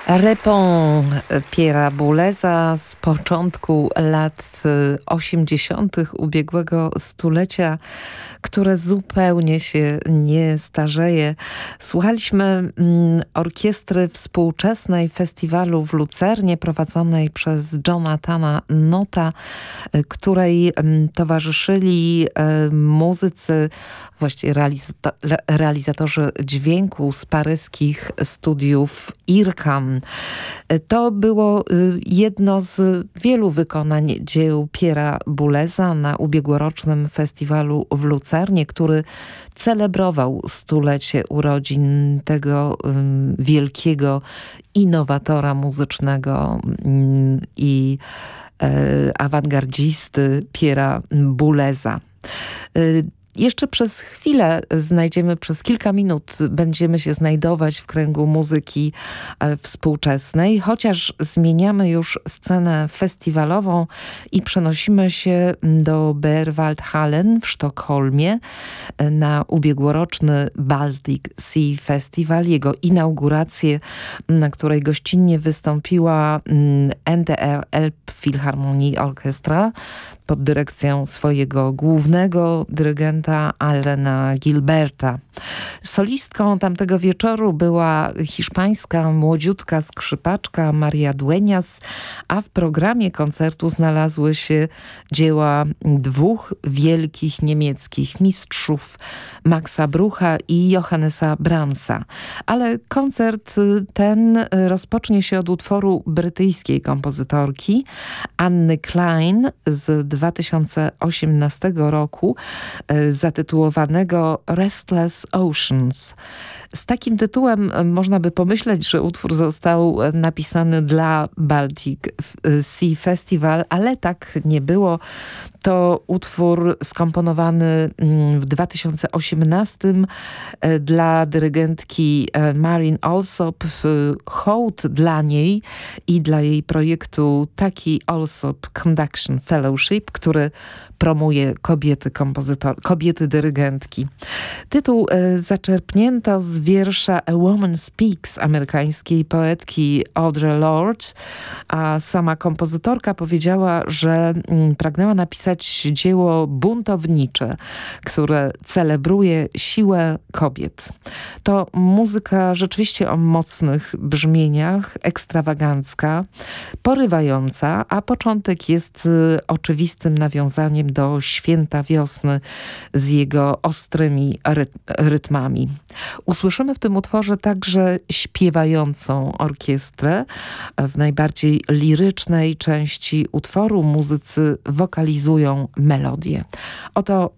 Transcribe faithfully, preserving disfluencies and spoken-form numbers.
Repon Pierre'a Bouleza z początku lat osiemdziesiątych ubiegłego stulecia, które zupełnie się nie starzeje. Słuchaliśmy mm, orkiestry współczesnej festiwalu w Lucernie prowadzonej przez Jonathana Nota, której mm, towarzyszyli y, muzycy, właściwie realizato realizatorzy dźwięku z paryskich studiów IRCAM. To było jedno z wielu wykonań dzieł Pierre'a Bouleza na ubiegłorocznym festiwalu w Lucernie, który celebrował stulecie urodzin tego um, wielkiego innowatora muzycznego um, i um, awangardzisty Pierre'a Bouleza. Um, Jeszcze przez chwilę znajdziemy, przez kilka minut będziemy się znajdować w kręgu muzyki e, współczesnej, chociaż zmieniamy już scenę festiwalową i przenosimy się do Berwaldhallen w Sztokholmie e, na ubiegłoroczny Baltic Sea Festival, jego inaugurację, na której gościnnie wystąpiła mm, N D R Elbphilharmonie Orchestra pod dyrekcją swojego głównego dyrygenta Allena Gilberta. Solistką tamtego wieczoru była hiszpańska młodziutka skrzypaczka Maria Dueñas, a w programie koncertu znalazły się dzieła dwóch wielkich niemieckich mistrzów, Maxa Brucha i Johannesa Brahmsa. Ale koncert ten rozpocznie się od utworu brytyjskiej kompozytorki Anny Klein z dwa tysiące osiemnastego roku, zatytułowanego Restless Oceans. Z takim tytułem można by pomyśleć, że utwór został napisany dla Baltic Sea Festival, ale tak nie było. To utwór skomponowany w dwa tysiące osiemnastym dla dyrygentki Marin Alsop, hołd dla niej i dla jej projektu Taki Alsop Conduction Fellowship, który promuje kobiety kompozytor, kobiety dyrygentki. Tytuł zaczerpnięto z wiersza A Woman Speaks amerykańskiej poetki Audre Lorde, a sama kompozytorka powiedziała, że pragnęła napisać dzieło buntownicze, które celebruje siłę kobiet. To muzyka rzeczywiście o mocnych brzmieniach, ekstrawagancka, porywająca, a początek jest oczywistym nawiązaniem do Święta Wiosny z jego ostrymi rytmami. Usłyszymy w tym utworze także śpiewającą orkiestrę. W najbardziej lirycznej części utworu muzycy wokalizują melodię. Oto